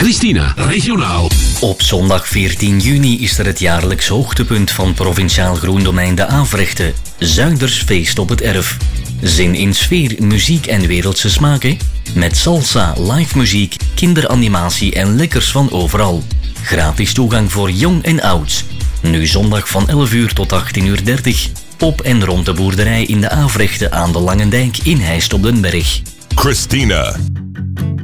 Christina, regionaal. Op zondag 14 juni is er het jaarlijks hoogtepunt van Provinciaal Groendomein de Avrechte, Zuidersfeest op het Erf. Zin in sfeer, muziek en wereldse smaken? Met salsa, live muziek, kinderanimatie en lekkers van overal. Gratis toegang voor jong en oud. Nu zondag van 11 uur tot 18:30. Op en rond de boerderij in de Avrechte aan de Langendijk in Heist op den Berg. Christina.